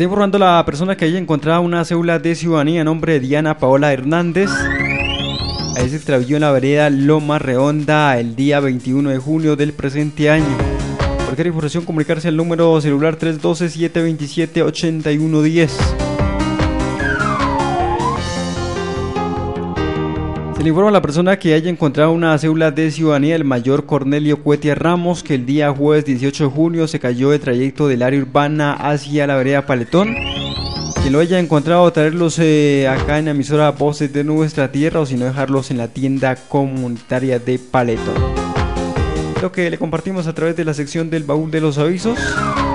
está informando la persona que haya encontrado una cédula de ciudadanía a nombre de Diana Paola Hernández. Ahí se extravió en la vereda Loma Redonda el día 21 de junio del presente año. Cualquier información, comunicarse al número celular 312-727-8110. Se le informa a la persona que haya encontrado una cédula de ciudadanía del mayor Cornelio Cuetia Ramos, que el día jueves 18 de junio se cayó de trayecto del área urbana hacia la vereda Paletón. Quien lo haya encontrado, traerlos acá en la emisora Voces de Nuestra Tierra, o si no, dejarlos en la tienda comunitaria de Paletón. Lo que le compartimos a través de la sección del baúl de los avisos.